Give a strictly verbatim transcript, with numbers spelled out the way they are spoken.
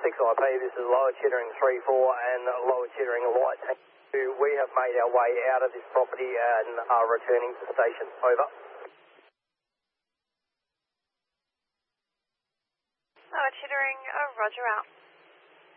six I P, this is Lower Chittering three four and Lower Chittering Light. We have made our way out of this property and are returning to station. Over. Lower Chittering, oh, roger out.